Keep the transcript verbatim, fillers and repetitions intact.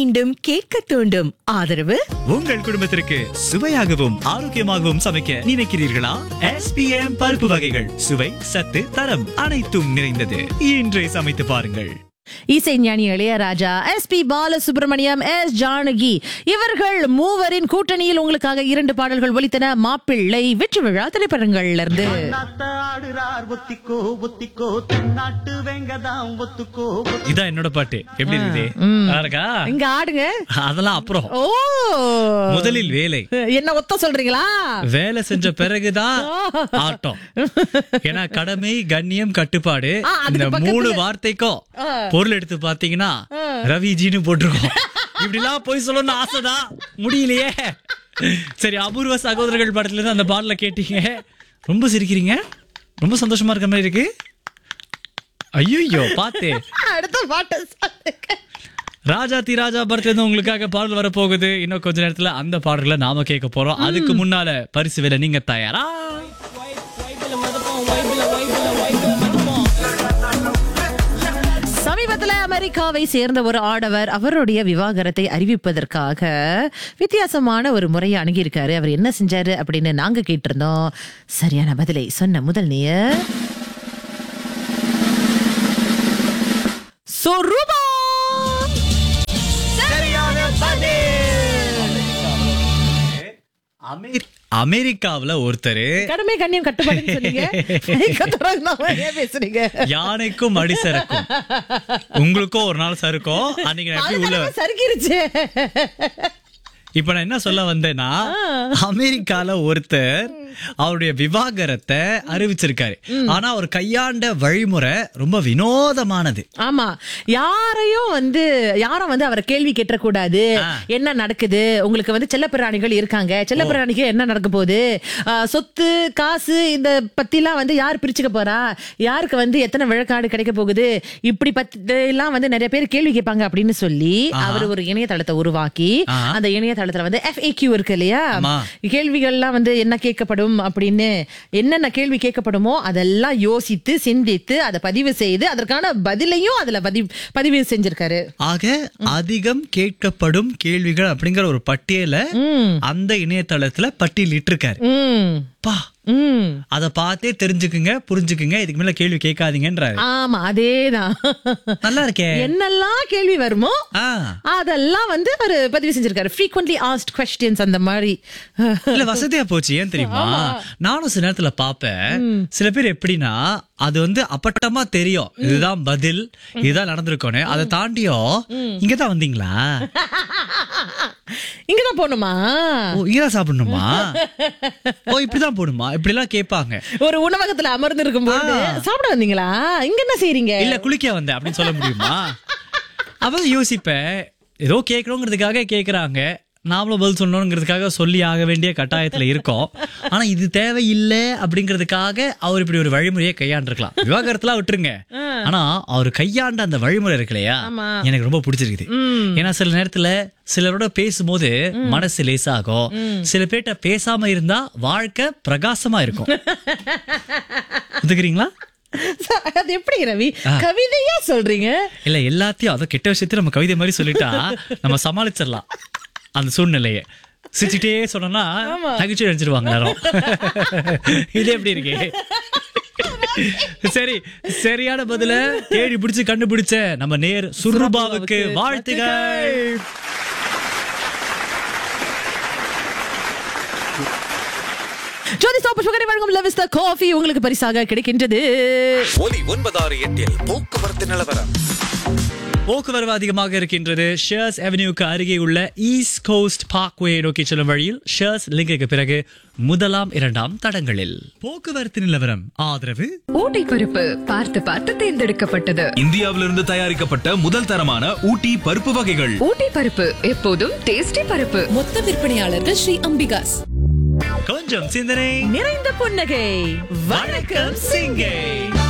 மீண்டும் கேட்க தூண்டும். ஆதரவு உங்கள் குடும்பத்திற்கு சுவையாகவும் ஆரோக்கியமாகவும் சமைக்க நினைக்கிறீர்களா? எஸ் பி எம் பருப்பு வகைகள் சுவை, சத்து, தரம் அனைத்தும் நிறைந்தது. இன்றே சமைத்து பாருங்கள். இசை ஞானி Ilaiyaraaja, S B Balasubramaniam, S Janaki இவர்கள் மூவரின் கூட்டணியில் உங்களுக்காக இரண்டு பாடல்கள் ஒலித்தன. மாப்பிள்ளை, வெற்றி விழா திரைப்படங்கள்ல இருந்து. இதான் என்னோட பாட்டு. எப்படி இருக்குது? இங்க ஆடுங்க. அதெல்லாம் அப்புறம். ஓ, முதலில் வேலை. என்ன ஒத்த சொல்றீங்களா? வேலை செஞ்ச பிறகுதான் ஆட்டம். ஏன்னா கடமை, கண்ணியம், கட்டுப்பாடு இந்த மூணு வார்த்தைக்கும் பொருள் எடுத்து பாத்தீங்கன்னா ரவிஜின்னு போட்டிருக்கோம். இப்படி எல்லாம் போய் சொல்லணும்னு ஆசைதான், முடியலையே. சரி, அபூர்வ சகோதரர்கள் படத்துல இருந்து அந்த பாடல கேட்டீங்க. ரொம்ப சிரிக்கிறீங்க, ரொம்ப சந்தோஷமா இருக்க மாதிரி இருக்கு. ஐயோ பாத்தே. அடுத்த பாட்டு ராஜா தி ராஜா படத்துல இருந்து உங்களுக்காக பாடல் வர போகுது. இன்னும் கொஞ்ச நேரத்துல அந்த பாடல்களை நாம கேட்க போறோம். அதுக்கு முன்னால பரிசு வேலை. நீங்க தயாரா? சமீபத்துல அமெரிக்காவை சேர்ந்த ஒரு ஆடவர் அவருடைய விவாகரத்தை அறிவிப்பதற்காக வித்தியாசமான ஒரு முறையை அணுகியிருக்காரு. அவர் என்ன செஞ்சாரு அப்படின்னு நாங்க கேட்டிருந்தோம். சரியான பதிலை சொன்ன முதல் நேயர் சொரூபா. அமெரிக்காவுல ஒருத்தர் கடமை, கண்ணியம், கட்டுப்பாடு பேசுறீங்க. யானைக்கும் அடி சறுக்கும், உங்களுக்கும் ஒரு நாள் சறுக்கும். அன்னைக்கு உள்ள சறுக்கிருச்சு. இப்ப நான் என்ன சொல்ல வந்தேன்னா, அமெரிக்கால ஒருத்தர் அவருடைய விவாகரத்தை அறிவிச்சிருக்காரு. ஆனா அவர் கையாண்ட வழிமுறை ரொம்ப வினோதமானது. ஆமா, யாரையும் வந்து யாரும் வந்து அவரை கேள்வி கேட்டக்கூடாது. என்ன நடக்குது, உங்களுக்கு வந்து செல்லப்பிராணிகள் இருக்காங்க, செல்லப்பிராணிக்கு என்ன நடக்க போகுது, சொத்து காசு இந்த பத்திலாம் வந்து யார் பிரிச்சுக்க போறா, யாருக்கு வந்து எத்தனை விழுக்காடு கிடைக்க போகுது, இப்படி பத்தி எல்லாம் வந்து நிறைய பேர் கேள்வி கேட்பாங்க அப்படின்னு சொல்லி அவர் ஒரு இணையதளத்தை உருவாக்கி அந்த இணையதளத்துல வந்து எஃப் ஏ கியூ இருக்கு இல்லையா, கேள்விகள்லாம் வந்து என்ன கேட்கப்படும் அப்படின்னு என்னென்ன கேள்வி கேட்கப்படுமோ அதெல்லாம் யோசித்து சிந்தித்து அதை பதிவு செய்து அதற்கான பதிலையும் அதுல பதிவு பதிவு செஞ்சிருக்காரு. ஆக அதிகம் கேட்கப்படும் கேள்விகள் அப்படிங்கிற ஒரு பட்டியலை அந்த இணையதளத்துல பட்டியலிட்டு இருக்காரு. பா, அத பார்த்தே தெரிஞ்சுக்குங்க, புரிஞ்சுக்குங்க, இதுக்கு மேல கேள்வி கேட்காதீங்கன்றாரு. ஆமா, அதேதான். நல்லா இருக்கே. என்னெல்லாம் கேள்வி வருமோ அதெல்லாம் வந்து அவர் பதிவு செஞ்சிருக்காரு. frequently asked questions அந்த மாதிரி. இல்ல, வசதியா போச்சு. ஏன் தெரியுமா, நானும் சில நேரத்துல பாப்பேன். சில பேர் எப்படின்னா அது வந்து அப்பட்டமா தெரியும், இதுதான் பதில், இதுதான் நடந்திருக்கோன்னு. அதை தாண்டியும் இங்கதான் வந்தீங்களா, இங்கதான் போகணுமா, இங்கதான் சாப்பிடணுமா, ஓ இப்படிதான் போடுமா, இப்படி எல்லாம் கேட்பாங்க. ஒரு உணவகத்துல அமர்ந்து இருக்கும் போது சாப்பிட வந்தீங்களா, இங்க என்ன செய்றீங்க, இல்ல குளிக்க வந்தேன் அப்படின்னு சொல்ல முடியுமா? அப்ப யோசிப்பேன், ஏதோ கேட்கணுங்கிறதுக்காக கேக்குறாங்க, நாமளும் பதில் சொல்லணுங்கிறதுக்காக சொல்லி ஆக வேண்டிய கட்டாயத்துல இருக்கோம். ஆனா இது தேவையில்லை அப்படிங்கிறதுக்காக அவர் இப்படி ஒரு வழிமுறையை கையாண்டிருக்கலாம். விவாகரத்துல விட்டுருங்க, ஆனா அவர் கையாண்ட அந்த வழிமுறை இருக்கு இல்லையா, எனக்கு ரொம்ப பிடிச்சிருக்குது. ஏன்னா சில நேரத்துல சிலரோட பேசும்போது மனசு லேசாகும், சில பேர்ட்ட பேசாம இருந்தா வாழ்க்கை பிரகாசமா இருக்கும். ஒத்துக்கிறீங்களா? அது எப்படி ரவி, கவிதையா சொல்றீங்க? இல்ல, எல்லாத்தையும் அத கெட்ட விஷயத்தையும் நம்ம கவிதை மாதிரி சொல்லிட்டா நம்ம சமாளிச்சிடலாம் அந்த சூழ்நிலையை. சிரிச்சுட்டே சொன்னா நகைச்சுவை அடிச்சிருவாங்க யாரும். இது எப்படி இருக்கு? சரி, சரியான பதில தேடி பிடிச்சு கண்டுபிடிச்ச நம்ம நேர் சுருபாவுக்கு வாழ்த்துகள். ஜோதி சாப்பு சுகரை வழங்கும் லவிஸ்டா காஃபி உங்களுக்கு பரிசாக கிடைக்கின்றது. ஒலி ஒன்பதாறு எட்டில் போக்குவரத்து நிலவரம். போக்குவரவு அதிகமாக இருக்கின்றது. ஷேர்ஸ் அவென்யூக்கு அருகே உள்ள ஈஸ்ட் கோஸ்ட் பார்க்வே நோக்கி செல்லும் வழியில் ஷேர்ஸ் லிங்குக்கு பிறகு முதலாம் இரண்டாம் தடங்களில் போக்குவரத்து நிலவரம். ஆதரவு ஊட்டி பருப்பு பார்த்து பார்த்து தேர்ந்தெடுக்கப்பட்டது. இந்தியாவிலிருந்து தயாரிக்கப்பட்ட முதல் தரமான ஊட்டி பருப்பு வகைகள். ஊட்டி பருப்பு எப்போதும் டேஸ்டி பருப்பு. மொத்த விற்பனையாளர்கள் ஸ்ரீ அம்பிகாஸ். கொஞ்சம் சிந்தனை நிறைந்த புன்னகை. வணக்கம் சிங்கை.